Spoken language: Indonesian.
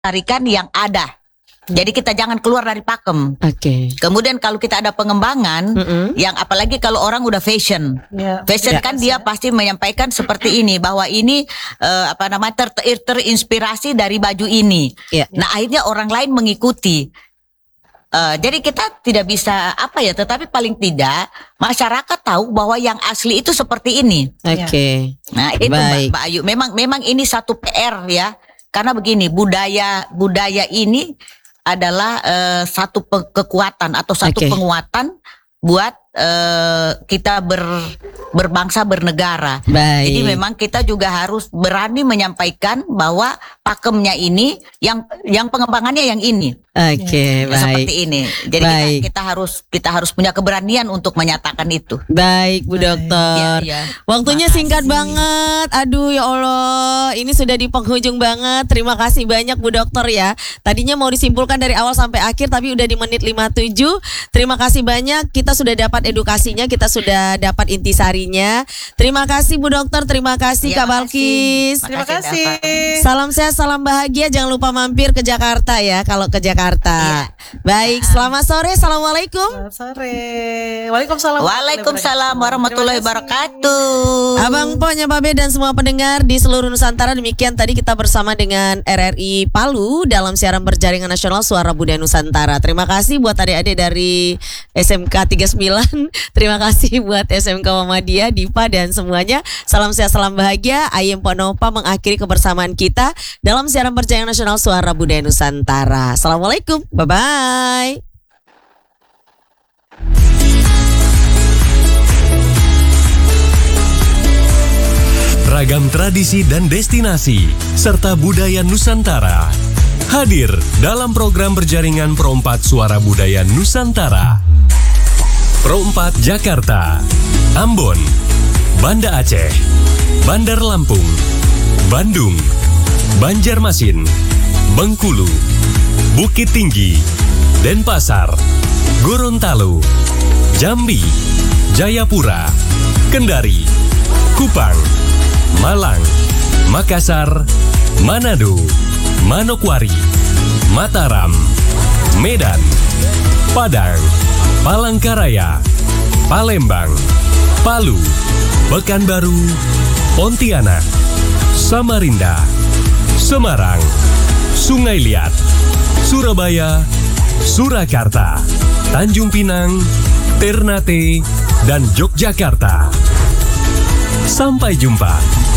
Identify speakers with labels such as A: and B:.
A: tarikan yang ada. Jadi kita jangan keluar dari pakem.
B: Oke.
A: Kemudian kalau kita ada pengembangan, yang apalagi kalau orang udah fashion, kan dia pasti menyampaikan seperti ini, bahwa ini terinspirasi dari baju ini. Nah akhirnya orang lain mengikuti. Jadi kita tidak bisa tetapi paling tidak masyarakat tahu bahwa yang asli itu seperti ini.
B: Oke.
A: Nah itu Mbak Ayu, memang ini satu PR ya, karena begini, budaya ini adalah satu kekuatan atau satu penguatan buat kita berbangsa bernegara. Jadi memang kita juga harus berani menyampaikan bahwa pakemnya ini yang pengembangannya yang ini.
B: Baik.
A: Seperti ini. Jadi kita harus punya keberanian untuk menyatakan itu.
B: Baik, Bu Dokter. Waktunya singkat banget. Aduh ya Allah, ini sudah di penghujung banget. Terima kasih banyak Bu Dokter ya. Tadinya mau disimpulkan dari awal sampai akhir, tapi udah di menit 57. Terima kasih banyak. Kita sudah dapat edukasinya, kita sudah dapat intisarinya. Terima kasih Bu Dokter, terima kasih Kak Balkis.
C: Terima kasih.
B: Salam sehat, salam bahagia. Jangan lupa mampir ke Jakarta ya, kalau ke Jakarta. Baik, selamat sore. Assalamualaikum.
C: Selamat sore. Waalaikumsalam.
A: Waalaikumsalam warahmatullahi wabarakatuh.
B: Abang Po, Nyababe dan semua pendengar di seluruh Nusantara, demikian tadi kita bersama dengan RRI Palu dalam siaran berjaringan nasional Suara Budaya Nusantara. Terima kasih buat adik-adik dari SMK 39. Terima kasih buat SMK Muhammadiyah, Dipa dan semuanya. Salam sehat, salam bahagia. Ayem Ponopa mengakhiri kebersamaan kita dalam siaran berjaringan nasional Suara Budaya Nusantara. Assalamualaikum. Bye-bye.
D: Ragam tradisi dan destinasi serta budaya Nusantara hadir dalam program berjaringan Pro 4 Suara Budaya Nusantara. Pro 4 Jakarta, Ambon, Banda Aceh, Bandar Lampung, Bandung, Banjarmasin, Bengkulu, Bukit Tinggi, Denpasar, Gorontalo, Jambi, Jayapura, Kendari, Kupang, Malang, Makassar, Manado, Manokwari, Mataram, Medan, Padang, Palangkaraya, Palembang, Palu, Pekanbaru, Pontianak, Samarinda, Semarang, Sungai Liat, Surabaya, Surakarta, Tanjung Pinang, Ternate, dan Yogyakarta. Sampai jumpa.